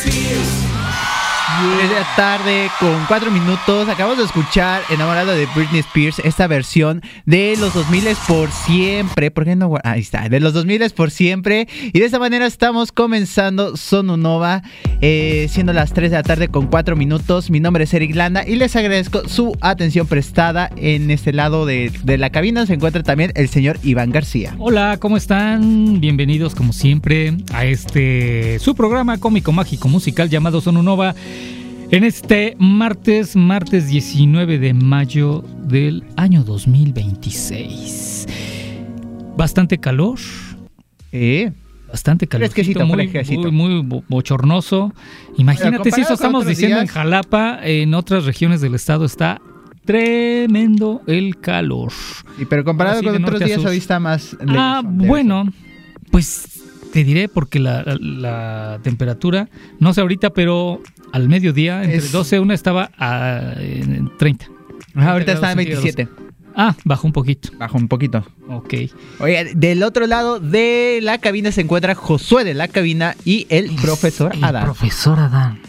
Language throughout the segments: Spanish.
3 de la tarde con 4 minutos. Acabamos de escuchar Enamorado de Britney Spears, esta versión de los 2000 por siempre. ¿Por qué no? Ahí está, de los 2000 por siempre. Y de esta manera estamos comenzando Sonunova, siendo las 3 de la tarde con 4 minutos. Mi nombre es Eric Landa y les agradezco su atención prestada. En este lado de la cabina se encuentra también el señor Iván García. Hola, ¿cómo están? Bienvenidos como siempre a su programa cómico, mágico, musical llamado Sonunova. En este martes 19 de mayo del año 2026. Bastante calor. Bastante calor. Muy bochornoso. Imagínate si eso estamos diciendo días. En Jalapa, en otras regiones del estado está tremendo el calor. Sí, pero comparado con otros días hoy está más lejos. Bueno, pues te diré porque la temperatura, no sé ahorita, pero al mediodía, entre 12 y 1 estaba en 30. Ahorita está en 27. Bajó un poquito. Ok. Oye, del otro lado de la cabina se encuentra Josué de la cabina y el profesor Adán. Profesor Adán.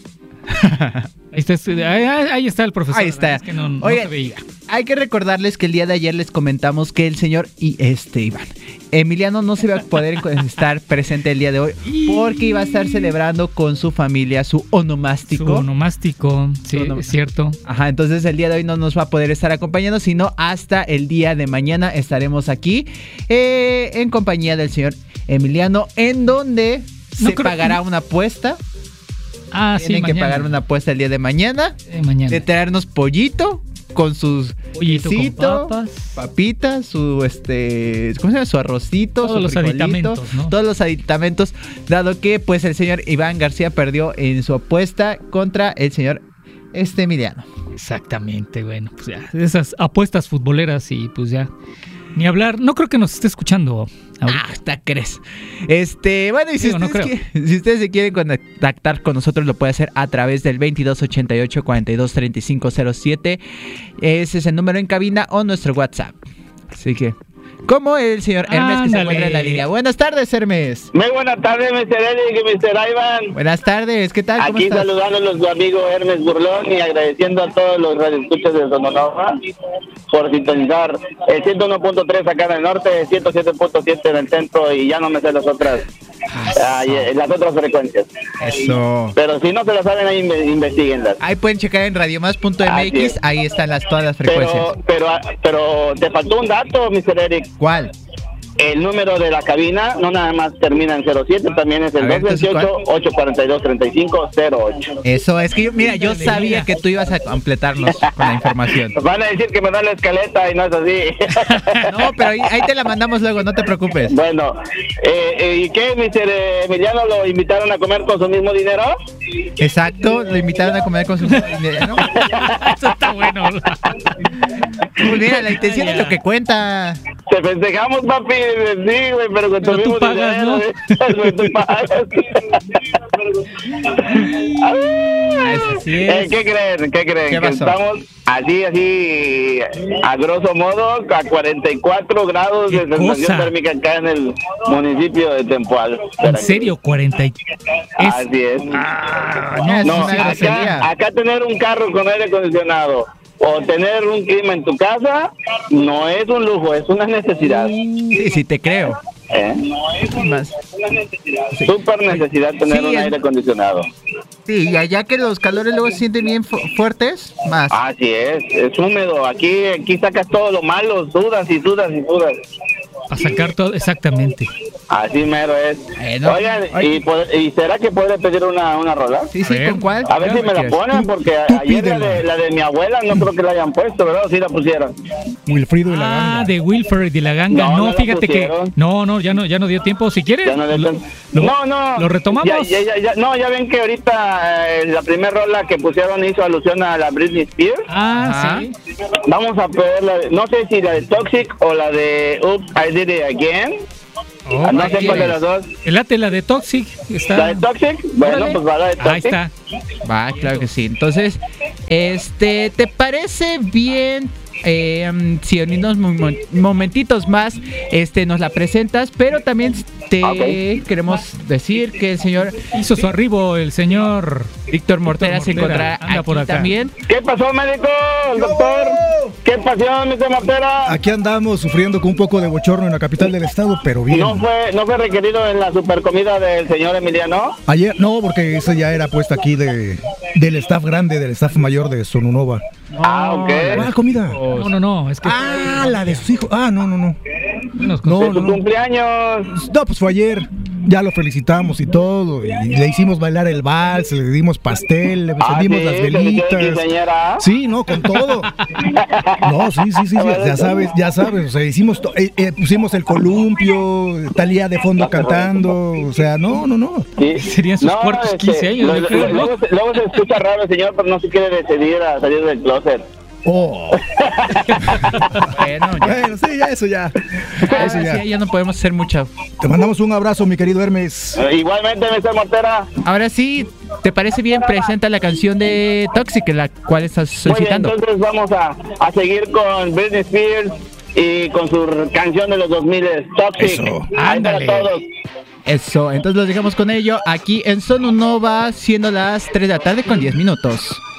Ahí está el profesor. Ahí está. Es que no Oye, se veía. Hay que recordarles que el día de ayer les comentamos que el señor Iván Emiliano no se iba a poder estar presente el día de hoy porque iba a estar celebrando con su familia su onomástico. Sí, es cierto. Ajá, entonces el día de hoy no nos va a poder estar acompañando, sino hasta el día de mañana estaremos aquí en compañía del señor Emiliano, en donde se pagará una apuesta. Tienen que pagar una apuesta el día de mañana. De traernos pollito con sus quesito, con papitas, su ¿cómo se llama? Su arrocito, todos los aditamentos, ¿no? Todos los aditamentos, dado que pues el señor Iván García perdió en su apuesta contra el señor Emiliano. Exactamente, bueno, pues ya esas apuestas futboleras y pues ya ni hablar, no creo que nos esté escuchando. Hasta crees. Bueno, y si ustedes se quieren contactar con nosotros, lo puede hacer a través del 2288 423507. Ese es el número en cabina o nuestro WhatsApp. Así que, como el señor Hermes que se encuentra en la línea. Buenas tardes, Hermes. Muy buenas tardes, Mr. Eric y Mr. Iván. Buenas tardes, ¿qué tal? ¿Cómo Aquí estás? saludándolos su amigo Hermes Burlón y agradeciendo a todos los radioescuchas de Sonunova por sintonizar el 101.3 acá en el norte, 107.7 en el centro y ya no me sé las otras frecuencias. Eso. Pero si no se las saben, ahí investiguenlas. Ahí pueden checar en radiomás.mx, ahí están todas las frecuencias. Pero te faltó un dato, Mr. Eric. ¿Cuál? El número de la cabina no nada más termina en 07, también es el 228-842-3508. Eso, es que yo sabía que tú ibas a completarnos con la información. Van a decir que me da la escaleta y no es así. No, pero ahí te la mandamos luego, no te preocupes. Bueno, ¿y qué, Mr. Emiliano, lo invitaron a comer con su mismo dinero? Exacto, lo invitaron a comer con su mismo dinero. Eso está bueno. Pues mira, la intención es lo que cuenta. Te festejamos, papi, sí, güey, pero con tu mismo dinero. ¿No? Tú pagas. ¿Qué creen? ¿Qué pasó? Estamos así, a grosso modo, a 44 grados de sensación térmica acá en el municipio de Tempoal. ¿En serio? 40. Así es. Acá tener un carro con aire acondicionado o tener un clima en tu casa no es un lujo, es una necesidad. Sí, te creo. No es una necesidad. Súper necesidad tener un aire acondicionado. Sí, y allá que los calores luego se sienten bien fuertes, más. Así es húmedo. Aquí sacas todo lo malo, sudas. A sacar todo, exactamente. Así mero es. Oigan, ¿y será que puede pedir una rola? Sí, ¿con cuál? A ver si me la ponen, porque ayer la de mi abuela no creo que la hayan puesto, ¿verdad? ¿O sí la pusieron? Wilfrido de la Ganga. De Wilfred de la Ganga. No, fíjate que... No, ya no dio tiempo. Si quieres, lo retomamos. Ya ven que ahorita la primera rola que pusieron hizo alusión a la Britney Spears. Sí. Vamos a ponerla, no sé si la de Toxic o la de Oops, I Did It Again. No sé cuál de las dos. La de Toxic. ¿La de Toxic? Bueno, pues va la de Toxic. Ahí está. Va, claro que sí. Entonces, ¿te parece bien si en unos momentitos más nos la presentas? Pero también Queremos decir que el señor Hizo su arribo el señor Víctor Mortera se encontrará anda por aquí acá. también. ¿Qué pasó, médico? El doctor. ¿Qué pasó, Mr. Mortera? Aquí andamos sufriendo con un poco de bochorno en la capital del estado, pero bien. ¿No fue requerido en la supercomida del señor Emiliano? Ayer, no, porque esa ya era puesta aquí del staff grande, del staff mayor de Sonunova. Ah, ok. Ah, comida. No, es que La de sus hijos. No. unos No, De tu cumpleaños. No, pues fue ayer. Ya lo felicitamos y todo. Y le hicimos bailar el vals, le dimos pastel, le encendimos sí, las se le velitas. quinceañera. Sí, no, con todo. No, sí, ya sabes. O sea, hicimos pusimos el columpio, Talía de fondo cantando. O sea, no. Sí. Serían sus cuartos 15 años, yo creo, ¿no? Luego se escucha raro el señor, pero no se quiere decidir a salir del closet. Oh. Bueno, sí, ya eso ya. Eso ya. Sí, ya no podemos hacer mucho. Te mandamos un abrazo, mi querido Hermes. Igualmente, Mr. Mortera. Ahora sí, ¿te parece bien? Presenta la canción de Toxic, la cual estás Muy bien, solicitando. entonces vamos a seguir con Britney Spears y con su canción de los 2000, Toxic. Eso. Ahí Ándale. para todos. Eso, entonces los dejamos con ello aquí en Sonunova, siendo las 3 de la tarde con 10 minutos.